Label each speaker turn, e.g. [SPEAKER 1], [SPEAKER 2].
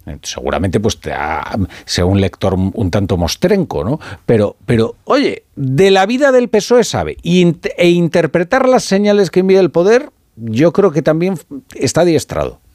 [SPEAKER 1] Seguramente pues sea un lector un tanto mostrenco, ¿no? Pero oye, de la vida del PSOE sabe, e interpretar las señales que envía el poder, yo creo que también está adiestrado.